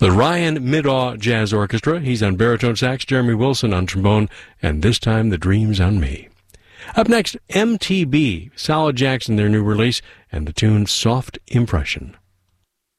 The Ryan Middaugh Jazz Orchestra. He's on baritone sax, Jeremy Wilson on trombone, and this time The Dreams on Me. Up next, MTB, Solid Jackson, their new release, and the tune Soft Impression.